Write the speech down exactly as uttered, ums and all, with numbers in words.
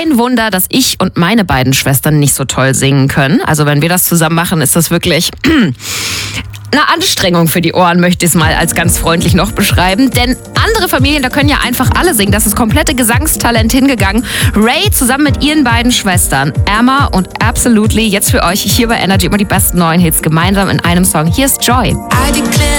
kein Wunder, dass ich und meine beiden Schwestern nicht so toll singen können. Also wenn wir das zusammen machen, ist das wirklich eine Anstrengung für die Ohren, möchte ich es mal als ganz freundlich noch beschreiben. Denn andere Familien, da können ja einfach alle singen. Das ist komplette Gesangstalent hingegangen. Ray zusammen mit ihren beiden Schwestern, Emma und Absolutely, jetzt für euch hier bei Energy immer die besten neuen Hits gemeinsam in einem Song. Hier ist Joy.